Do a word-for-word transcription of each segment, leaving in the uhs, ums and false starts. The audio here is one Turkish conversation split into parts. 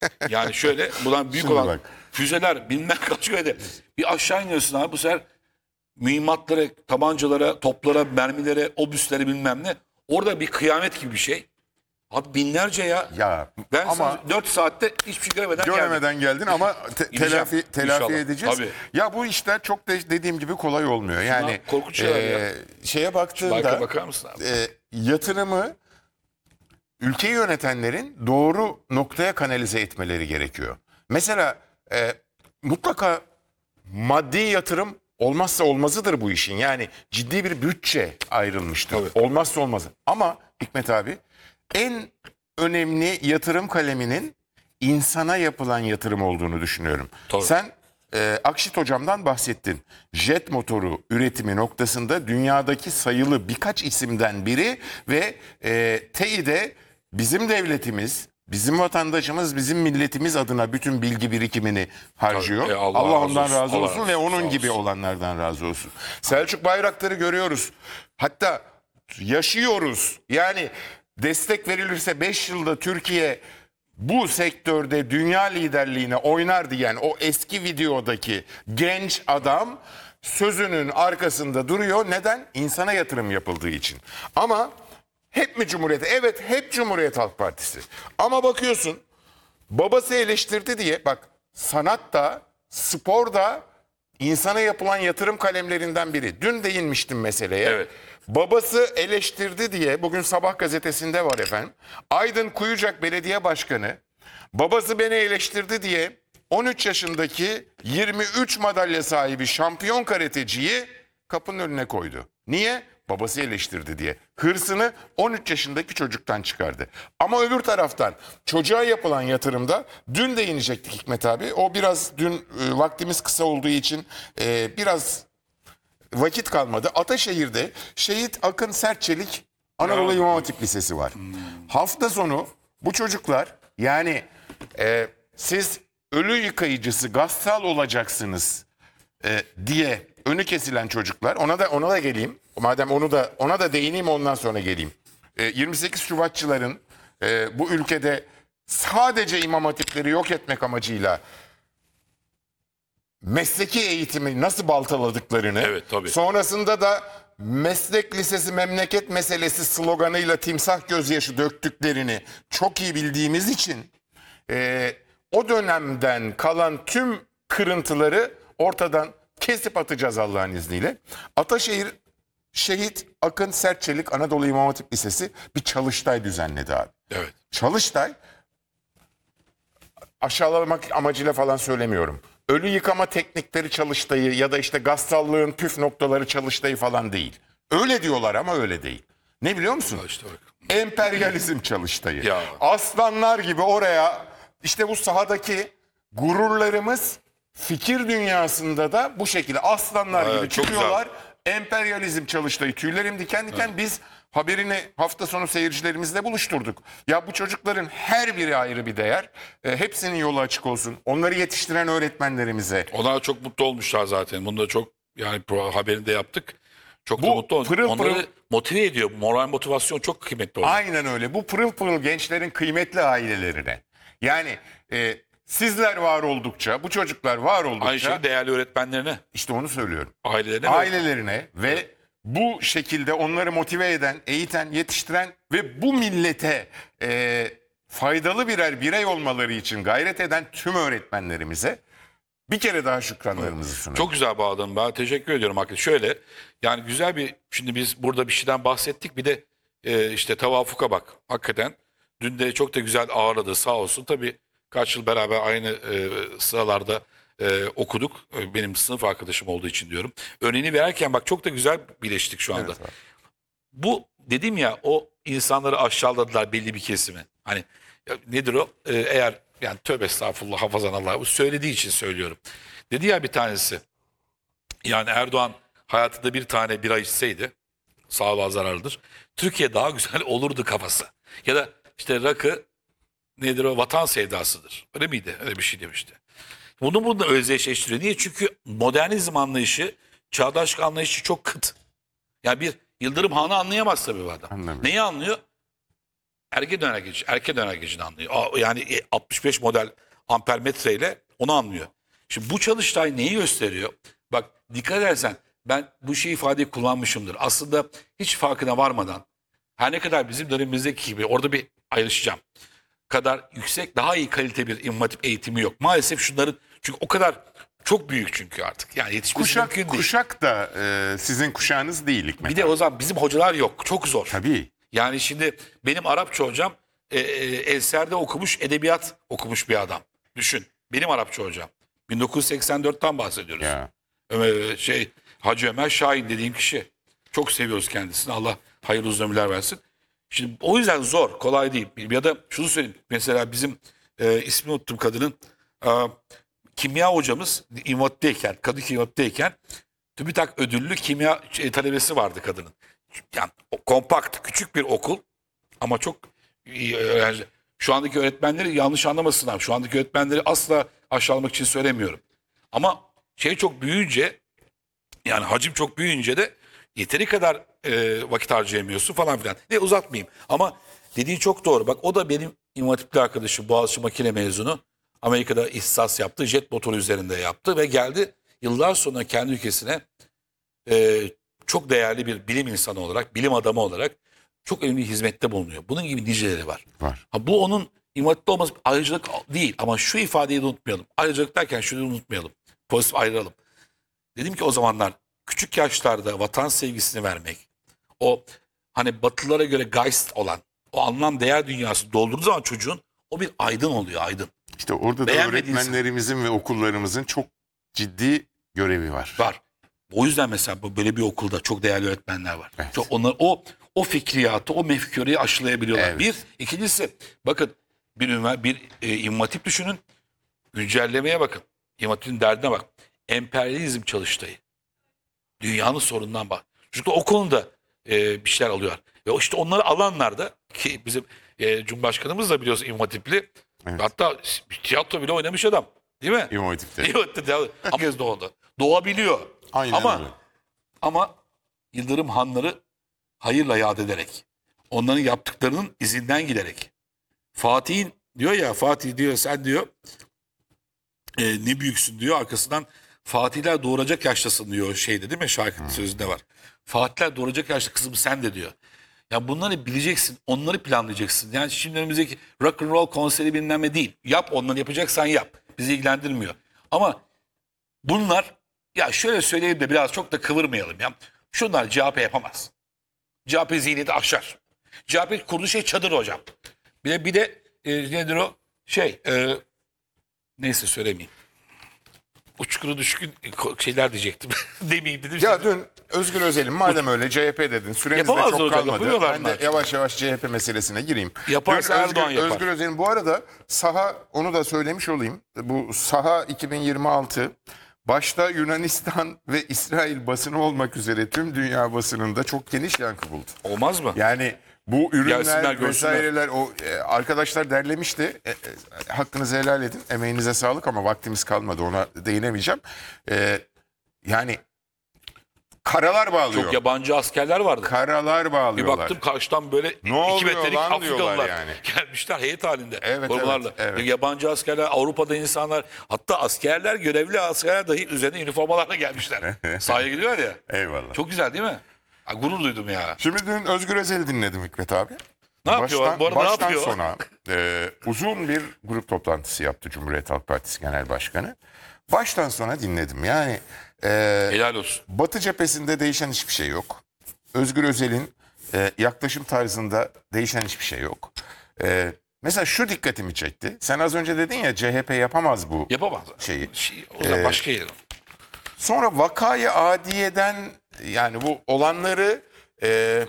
Yani şöyle buradan büyük Şimdi olan bak. füzeler bilmem kaç köyde bir aşağı iniyorsun abi bu sefer mühimmatlara, tabancalara, toplara, mermilere, obüslere bilmem ne. Orada bir kıyamet gibi bir şey. Abi binlerce ya. Ya Ben ama sana dört saatte hiçbir şey göremeden geldim. göremeden geldin ama te- Gideceğim, telafi telafi inşallah. edeceğiz. Tabii. Ya bu işler çok da dediğim gibi kolay olmuyor. Yani Şuna korkunç şeyler ya. e, şeye Like'a baktığında bakar mısın abi? e, yatırımı ülkeyi yönetenlerin doğru noktaya kanalize etmeleri gerekiyor. Mesela e, mutlaka maddi yatırım olmazsa olmazıdır bu işin. Yani ciddi bir bütçe ayrılmıştır. Tabii. Olmazsa olmazı. Ama Hikmet abi en önemli yatırım kaleminin insana yapılan yatırım olduğunu düşünüyorum. Tabii. Sen e, Akşit hocamdan bahsettin. Jet motoru üretimi noktasında dünyadaki sayılı birkaç isimden biri ve e, T İ de bizim devletimiz, bizim vatandaşımız, bizim milletimiz adına bütün bilgi birikimini harcıyor. Tabii, e, Allah Allah, razı ondan olsun. razı Allah olsun razı ve olsun. onun Sağ gibi olsun. olanlardan razı olsun. Selçuk Bayraktar'ı görüyoruz. Hatta yaşıyoruz. Yani destek verilirse beş yılda Türkiye bu sektörde dünya liderliğine oynar diyen o eski videodaki genç adam sözünün arkasında duruyor. Neden? İnsana yatırım yapıldığı için. Ama hep mi Cumhuriyet? Evet, hep Cumhuriyet Halk Partisi. Ama bakıyorsun babası eleştirdi diye, bak sanat da spor da insana yapılan yatırım kalemlerinden biri. Dün değinmiştim meseleye. Evet. Babası eleştirdi diye bugün Sabah gazetesinde var efendim. Aydın Kuyucak Belediye Başkanı babası beni eleştirdi diye on üç yaşındaki yirmi üç madalya sahibi şampiyon karateciyi kapının önüne koydu. Niye? Babası eleştirdi diye. Hırsını on üç yaşındaki çocuktan çıkardı. Ama öbür taraftan çocuğa yapılan yatırımda dün değinecektik Hikmet abi. O biraz dün e, vaktimiz kısa olduğu için e, biraz vakit kalmadı. Ataşehir'de Şehit Akın Sertçelik Anadolu İmam Hatip Lisesi var. Hafta sonu bu çocuklar yani e, siz ölü yıkayıcısı gassal olacaksınız e, diye önü kesilen çocuklar, ona da ona da geleyim. Madem onu da ona da değineyim, ondan sonra geleyim. E, yirmi sekiz Şubatçıların e, bu ülkede sadece imam hatipleri yok etmek amacıyla mesleki eğitimi nasıl baltaladıklarını, Evet, tabii. sonrasında da meslek lisesi memleket meselesi sloganıyla timsah gözyaşı döktüklerini çok iyi bildiğimiz için e, o dönemden kalan tüm kırıntıları ortadan kesip atacağız Allah'ın izniyle. Ataşehir Şehit Akın Sertçelik Anadolu İmam Hatip Lisesi bir çalıştay düzenledi abi. Evet. Çalıştay, aşağılamak amacıyla falan söylemiyorum. Ölü yıkama teknikleri çalıştayı ya da işte gassallığın püf noktaları çalıştayı falan değil. Öyle diyorlar ama öyle değil. Ne biliyor musun? Ha işte bak. Emperyalizm çalıştayı. Ya. Aslanlar gibi oraya, işte bu sahadaki gururlarımız fikir dünyasında da bu şekilde aslanlar Ha, gibi çok çıkıyorlar. Emperyalizm çalıştayı, tüylerim diken diken. Biz haberini hafta sonu seyircilerimizle buluşturduk. Ya bu çocukların her biri ayrı bir değer. E, hepsinin yolu açık olsun. Onları yetiştiren öğretmenlerimize. Onlar çok mutlu olmuşlar zaten. Bunu da çok yani pro- haberini de yaptık. Çok da Bu mutlu olmuş. pırıl Onları pırıl- motive ediyor. Moral motivasyon çok kıymetli oluyor. Aynen öyle. Bu pırıl pırıl gençlerin kıymetli ailelerine. Yani e, sizler var oldukça, bu çocuklar var oldukça, Aynı şey değerli öğretmenlerine, işte onu söylüyorum. ailelerine. Ailelerine ve bu şekilde onları motive eden, eğiten, yetiştiren ve bu millete e, faydalı birer birey olmaları için gayret eden tüm öğretmenlerimize bir kere daha şükranlarımızı sunuyoruz. Çok güzel bağladın. Ben teşekkür ediyorum hakikaten. Şöyle yani güzel bir, şimdi biz burada bir şeyden bahsettik. Bir de e, işte Tavafuka bak. Hakikaten dün de çok da güzel ağırladı sağ olsun. Tabii kaç yıl beraber aynı e, sıralarda e, okuduk. E, benim sınıf arkadaşım olduğu için diyorum. Örneğini verirken bak çok da güzel birleştik şu anda. Evet abi. Bu dedim ya, o insanları aşağıladılar belli bir kesimi. Hani ya nedir o? Ee, eğer yani tövbe estağfurullah hafazan Allah, bu söylediği için söylüyorum. Dedi ya bir tanesi, yani Erdoğan hayatında bir tane bira içseydi sağlığa zararlıdır. Türkiye daha güzel olurdu kafası. Ya da işte rakı nedir o, vatan sevdasıdır. Öyle miydi? Öyle bir şey demişti. Bunu bununla özdeşleştiriyor. Niye? Çünkü modernizm anlayışı, çağdaşlık anlayışı çok kıt. Yani bir Yıldırım Han'ı anlayamaz tabii bu adam. Anlamıyorum. Neyi anlıyor? erken dönergeci, erken dönergecini anlıyor. Aa, Yani altmış beş model ampermetreyle onu anlıyor. Şimdi bu çalıştay neyi gösteriyor? Bak dikkat edersen ben bu şey ifadeyi kullanmışımdır. Aslında hiç farkına varmadan her ne kadar bizim dönemimizdeki gibi orada bir ayrışacağım kadar yüksek, daha iyi kalite bir İmam Hatip eğitimi yok. Maalesef şunların çünkü o kadar çok büyük çünkü artık. Yani yetişmesi Kuşak, mümkün değil. kuşak da e, sizin kuşağınız değil Hikmet Bir de abi. o zaman bizim hocalar yok. Çok zor. Tabii. Yani şimdi benim Arapça hocam e, e, Ensar'da okumuş, edebiyat okumuş bir adam. Düşün. Benim Arapça hocam. bin dokuz yüz seksen dörtten bahsediyoruz. Ya. Ömer, şey Hacı Ömer Şahin dediğim kişi. Çok seviyoruz kendisini. Allah hayırlı uzun ömürler versin. Şimdi o yüzden zor, kolay değil. Ya da şunu söyleyeyim. Mesela bizim e, ismini unuttum kadının. E, kimya hocamız İmam Hatip'teyken, Kadıköy İmam Hatip'teyken TÜBİTAK ödüllü kimya e, talebesi vardı kadının. Yani o kompakt, küçük bir okul ama çok iyi öğrenci. Şu andaki öğretmenleri yanlış anlamasınlar. Şu andaki öğretmenleri asla aşağılamak için söylemiyorum. Ama şey çok büyüyünce yani hacim çok büyüyünce de yeteri kadar e, vakit harcayamıyorsun falan filan. Ne uzatmayayım ama dediğin çok doğru. Bak o da benim İmam Hatipli arkadaşım Boğaziçi makine mezunu. Amerika'da ihtisas yaptı. Jet motoru üzerinde yaptı ve geldi yıllar sonra kendi ülkesine e, çok değerli bir bilim insanı olarak, bilim adamı olarak çok önemli hizmette bulunuyor. Bunun gibi niceleri var. Var. Ha, bu onun İmam Hatip'te olması ayrıcalık değil ama şu ifadeyi de unutmayalım. Ayrıcalık derken şunu unutmayalım. Pozitif ayıralım. Dedim ki o zamanlar küçük yaşlarda vatan sevgisini vermek, o hani Batılılara göre Geist olan o anlam değer dünyası doldurduğu zaman çocuğun o bir aydın oluyor aydın. İşte orada da Beğenmediğiniz- öğretmenlerimizin ve okullarımızın çok ciddi görevi var. Var. O yüzden mesela bu- böyle bir okulda çok değerli öğretmenler var. Evet. Çok onlar o o fikriyatı, o mefküreyi aşılayabiliyorlar. Evet. Bir, ikincisi bakın bir ünivers- bir e, İmam Hatip düşünün. Güncellemeye bakın. İmam Hatip'in derdine bak. Emperyalizm çalıştayı. Dünyanın sorunundan bak. Çünkü o konuda e, bir şeyler alıyorlar. Ve işte onları alanlar da ki bizim e, Cumhurbaşkanımız da biliyorsun İmam Hatipli. Evet. Hatta tiyatro bile oynamış adam. Değil mi? İmam Hatip'te. İmam Hatip'te. Ama kez doğdu. Doğabiliyor. Aynen ama öyle. ama Yıldırım Hanları hayırla yad ederek, onların yaptıklarının izinden giderek. Fatih'in diyor ya, Fatih diyor sen diyor e, ne büyüksün diyor, arkasından Fatihler doğuracak yaştasın diyor şeyde değil mi, şarkının sözünde var. Fatihler doğuracak yaşta kızım sen de diyor. Ya bunları bileceksin, onları planlayacaksın. Yani şimdi önümüzdeki rock and roll konseri bilmem ne değil. Yap, onları yapacaksan yap. Bizi ilgilendirmiyor. Ama bunlar, ya şöyle söyleyeyim de biraz çok da kıvırmayalım ya. Şunlar C H P yapamaz. C H P zihniyeti aşar. C H P kurduğu şey çadır hocam. Bir de bir de e, nedir o? Şey e, neyse söylemeyeyim. Uçkuru düşkün şeyler diyecektim. Demeyeyim dedim. Ya dün Özgür Özel'in madem öyle C H P dedin süremiz de Yapamaz çok hocam, kalmadı. yapıyorlar Ben de bunlar. yavaş yavaş C H P meselesine gireyim. Yaparsa Dün Erdoğan Özgür, yapar. Özgür Özel'in bu arada saha, onu da söylemiş olayım. Bu saha iki bin yirmi altı başta Yunanistan ve İsrail basını olmak üzere tüm dünya basınında çok geniş yankı buldu. Olmaz mı? Yani bu ürünler Gelsinler, görsünler. vesaireler o e, arkadaşlar derlemişti. E, e, hakkınızı helal edin. Emeğinize sağlık ama vaktimiz kalmadı. Ona değinemeyeceğim. E, yani karalar bağlıyor. Çok yabancı askerler vardı. Karalar Bir bağlıyorlar. baktım karşıdan böyle iki oluyor metrelik lan diyorlar Afrikalılar yani. gelmişler heyet halinde. Evet, korumalarla. evet, evet. Yabancı askerler, Avrupa'da insanlar, hatta askerler, görevli askerler dahi üzerine üniformalarla gelmişler. Sahaya gidiyorlar ya. Eyvallah. Çok güzel değil mi? Ha, gurur duydum ya. Şimdi dün Özgür Özel'i dinledim Hikmet abi. Ne yapıyor? Bu arada ne baştan yapıyor? sona e, uzun bir grup toplantısı yaptı Cumhuriyet Halk Partisi Genel Başkanı. Baştan sona dinledim. Yani e, Helal olsun. Batı cephesinde değişen hiçbir şey yok. Özgür Özel'in e, yaklaşım tarzında değişen hiçbir şey yok. E, mesela şu dikkatimi çekti. Sen az önce dedin ya C H P yapamaz bu Yapamaz. şeyi. Şey, o zaman Ee, başka yer. Sonra vakayı adiyeden yani bu olanları e,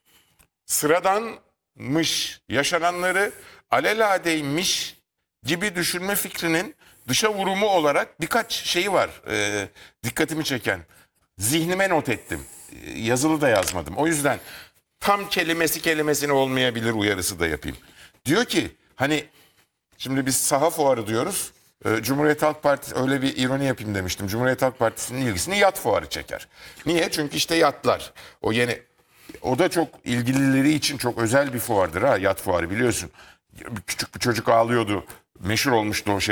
sıradanmış, yaşananları alelade,'ymiş gibi düşünme fikrinin dışa vurumu olarak birkaç şeyi var e, dikkatimi çeken. Zihnime not ettim. E, yazılı da yazmadım. O yüzden tam kelimesi kelimesine olmayabilir uyarısı da yapayım. Diyor ki hani şimdi biz saha fuarı diyoruz. Ee, Cumhuriyet Halk Partisi öyle bir ironi yapayım demiştim. Cumhuriyet Halk Partisi'nin ilgisini yat fuarı çeker. Niye? Çünkü işte yatlar. O yeni O da çok ilgilileri için çok özel bir fuardır ha, yat fuarı biliyorsun. Küçük bir çocuk ağlıyordu. Meşhur olmuştu o şey.